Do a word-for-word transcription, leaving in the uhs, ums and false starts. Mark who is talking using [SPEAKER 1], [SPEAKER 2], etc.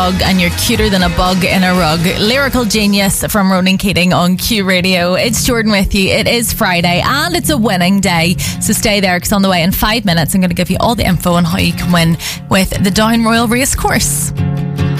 [SPEAKER 1] And you're cuter than a bug in a rug. Lyrical genius from Ronan Keating on Q Radio. It's Jordan with you. It is Friday and it's a winning day, so stay there because on the way in five minutes I'm going to give you all the info on how you can win with the Down Royal Racecourse.